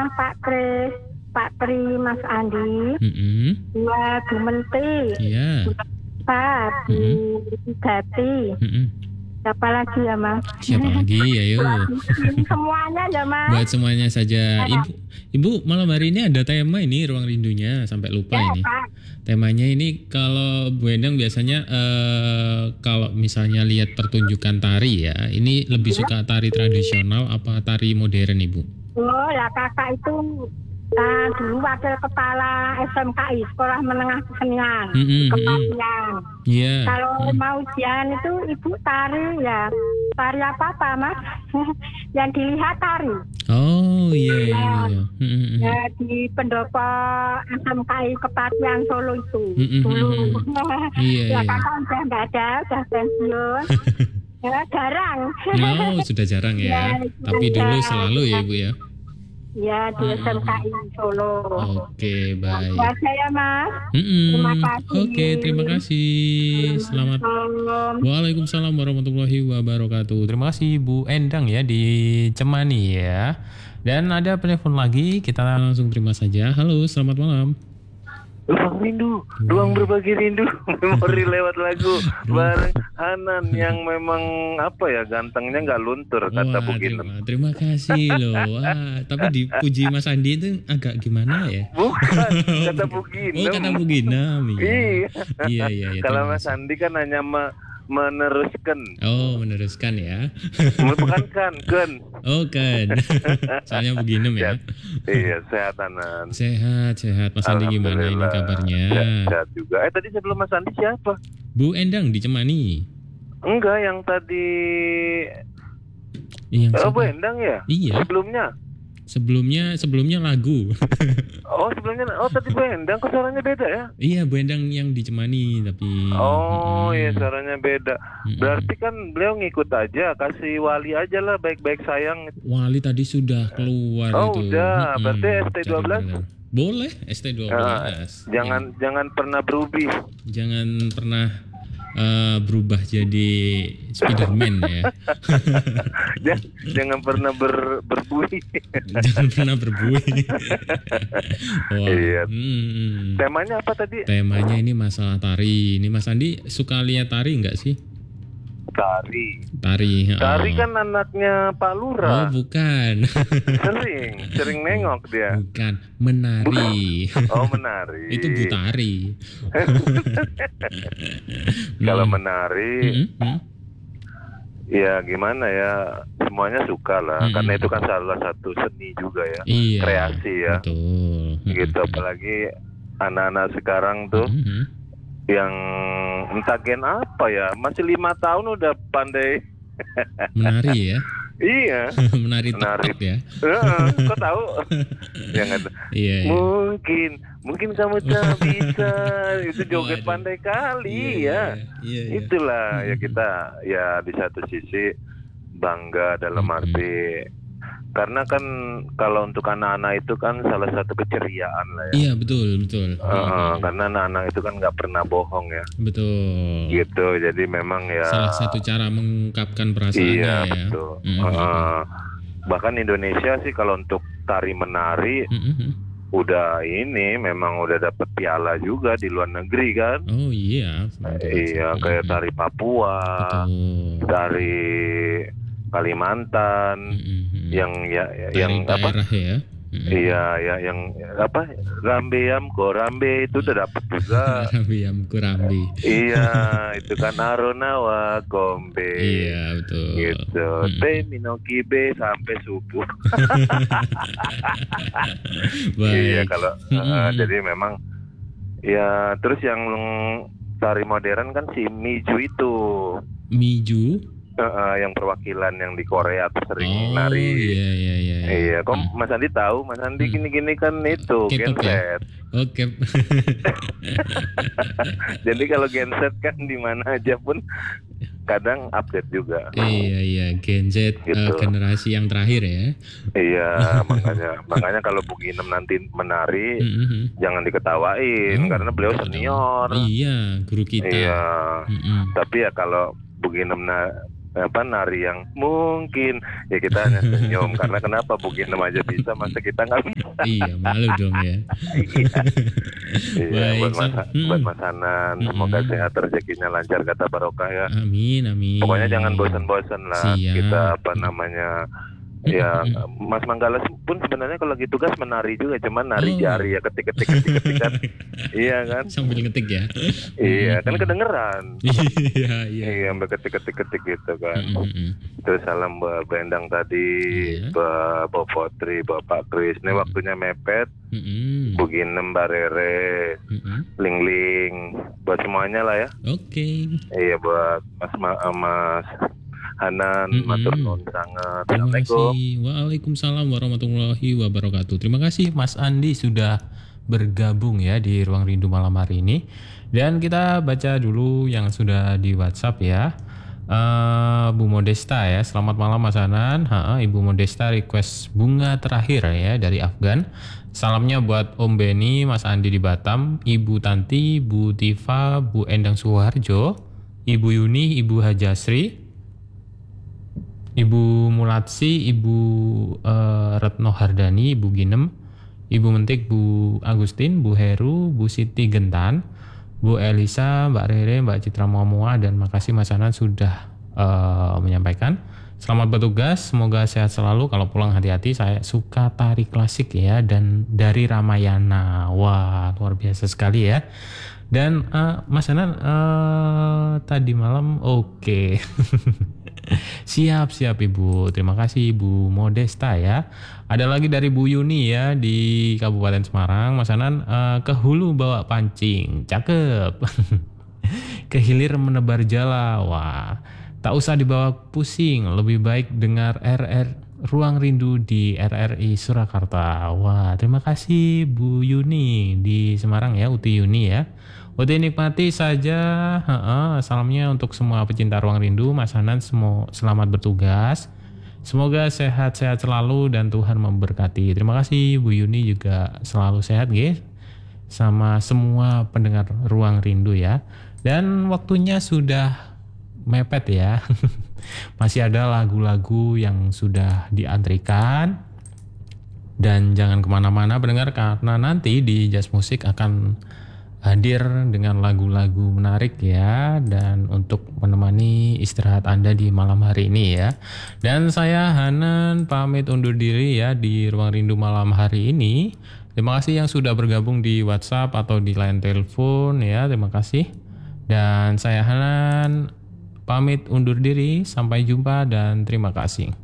Pak Tri, Mas Andi, dua Bu Menteri, Pak Bu Gati, siapa lagi ya Mas? Siapa lagi? Ayo. Semuanya ya Mas. Buat semuanya saja. Ibu malam hari ini ada tema ini Ruang Rindunya, sampai lupa ini. Pak. Temanya ini kalau Bu Endang biasanya kalau misalnya lihat pertunjukan tari ya, ini lebih suka tari tradisional apa tari modern Ibu? Oh ya kakak itu dulu wakil kepala SMKI Sekolah Menengah Kesenian Kepatian. Iya. Kalau mau ujian itu ibu tari ya tari apa Mas? Yang dilihat tari. Oh iya. Ya di pendopo SMKI Kepatian Solo itu dulu. Ya kakak udah nggak ada, udah pensiun. Ya jarang. Oh sudah jarang ya. Tapi dulu selalu ya Ibu ya. Ya di SMKI Solo. Oke, baik. Terima ya Mas. Terima kasih. Oke, terima kasih. Selamat. Waalaikumsalam warahmatullahi wabarakatuh. Terima kasih Bu Endang ya di Cemani ya. Dan ada penelpon lagi, kita langsung terima saja. Halo, selamat malam. Ruang Rindu, ruang berbagi rindu, memori lewat lagu bareng Hanan yang memang apa ya gantengnya nggak luntur kata Bu Ginem. Terima kasih loh. Wah, tapi dipuji Mas Andi itu agak gimana ya? Bukan kata Bu Ginem. Oh kata Bu Ginem. Iya. Kalau Mas Andi kan hanya meneruskan. Oh meneruskan ya. Bukan kan. Oh kan. Soalnya Bu Ginem ya. Iya sehat Hanan. Sehat. Mas Andi gimana ini kabarnya? Sehat juga. Tadi sebelum Mas Andi siapa? Bu Endang di Cemani. Enggak, yang tadi. Bu Endang ya? Iya. Sebelumnya lagu. Tadi Bu Endang kok suaranya beda ya? Iya, Bu Endang yang di Cemani tapi. Iya suaranya beda. Berarti kan beliau ngikut aja, kasih Wali aja lah baik-baik sayang. Wali tadi sudah keluar itu. Udah, berarti ST12. Boleh ST12. Jangan pernah berubih. Jangan pernah berubah jadi Spiderman ya. Jangan pernah berbuih. Jangan pernah berbuih. Wow. Iya. Temanya apa tadi? Temanya ini masalah tari. Ini Mas Andi suka lihat tari nggak sih? Tari kan anaknya Pak Lurah. Oh bukan. Sering nengok dia. Bukan, menari. Oh menari. Itu butari. Kalau menari, ya gimana ya, semuanya suka lah. Karena itu kan salah satu seni juga ya, kreasi ya. Betul. Gitu, apalagi anak-anak sekarang tuh. Yang entah gen apa ya, masih 5 tahun udah pandai menari ya. Iya. menari tepat ya. Kok tahu? Yang iya. Mungkin kamu tak bisa. Itu joget pandai kali ya. Iya. Itulah ya kita ya di satu sisi bangga dalam arti karena kan kalau untuk anak-anak itu kan salah satu keceriaan lah ya. Iya betul. Karena anak-anak itu kan nggak pernah bohong ya. Betul. Gitu, jadi memang ya. Salah satu cara mengungkapkan perasaannya ya. Betul. Bahkan Indonesia sih kalau untuk tari menari udah ini memang udah dapet piala juga di luar negeri kan. Oh iya. Iya kayak tari Papua, tari Kalimantan, yang daerah apa? Ya. Iya, yang apa? Rambeam, Gorambe itu udah dapet juga. Rambeam, Gorambe. Iya, itu kan Aronawa, Gombe. Iya, betul. Gitu. Teminoki B sampai subuh. Iya, kalau jadi memang ya terus yang tari modern kan si Miju itu. Miju? Yang perwakilan yang di Korea tuh sering nari. Iya. Kok Mas Andi tahu? Mas Andi gini-gini kan itu genset. Oke. Jadi kalau genset kan di mana aja pun kadang update juga. Iya, Gen Z gitu. Generasi yang terakhir ya. Iya, makanya kalau Bu Ginem nanti menari jangan diketawain karena beliau senior. Iya, guru kita. Iya. Tapi ya kalau Bu Ginem nari yang mungkin ya kita hanya senyum karena kenapa Buginem aja bisa masa kita nggak bisa. Iya, malu dong ya. Iya, buat Mas Hanan semoga sehat, rezekinya lancar, kata barokah ya. Amin. Pokoknya jangan bosan-bosan lah. Siap. Kita ya Mas Manggala pun sebenarnya kalau lagi tugas menari juga, cuman nari jari ya, ketik kan. Iya kan? Sambil ngetik ya. Iya, kan kedengeran. Iya. Sambil ketik gitu kan. Terus salam buat Bendang tadi, buat Potri, buat Pak Kris. Ini waktunya mepet. Buginem, Mbak Rere, Ling, buat semuanya lah ya. Oke. Iya, buat Mas Hanan, matur nuwun sangat. Terima kasih. Waalaikumsalam warahmatullahi wabarakatuh. Terima kasih Mas Andi sudah bergabung ya di Ruang Rindu malam hari ini. Dan kita baca dulu yang sudah di WhatsApp ya. Bu Modesta ya, selamat malam Mas Hanan. Ibu Modesta request bunga terakhir ya dari Afgan. Salamnya buat Om Beni, Mas Andi di Batam, Ibu Tanti, Bu Tifa, Bu Endang Suharjo, Ibu Yuni, Ibu Hajasri, Ibu Mulatsi, Ibu Retno Hardani, Ibu Ginem, Ibu Mentik, Bu Agustin, Bu Heru, Bu Siti Gentan, Bu Elisa, Mbak Rere, Mbak Citra Momoa, dan makasih Mas Hanan sudah menyampaikan. Selamat bertugas, semoga sehat selalu. Kalau pulang hati-hati, saya suka tari klasik ya, dan dari Ramayana. Wah, luar biasa sekali ya. Dan Mas Hanan tadi malam oke. Siap Ibu. Terima kasih Ibu Modesta ya. Ada lagi dari Bu Yuni ya di Kabupaten Semarang. Mas Hanan ke hulu bawa pancing. Cakep. Ke hilir menebar jala. Wah, tak usah dibawa pusing. Lebih baik dengar Ruang Rindu di RRI Surakarta. Wah, terima kasih Bu Yuni di Semarang ya, Uti Yuni ya. Uti nikmati saja. Salamnya untuk semua pecinta Ruang Rindu. Mas Hanan selamat bertugas. Semoga sehat-sehat selalu dan Tuhan memberkati. Terima kasih Bu Yuni, juga selalu sehat guys. Sama semua pendengar Ruang Rindu ya. Dan waktunya sudah mepet ya. Masih ada lagu-lagu yang sudah diantrikan. Dan jangan kemana-mana pendengar, karena nanti di Jazz Musik akan hadir dengan lagu-lagu menarik ya, dan untuk menemani istirahat Anda di malam hari ini ya. Dan saya Hanan pamit undur diri ya di Ruang Rindu malam hari ini. Terima kasih yang sudah bergabung di WhatsApp atau di line telepon ya, terima kasih. Dan saya Hanan pamit undur diri, sampai jumpa dan terima kasih.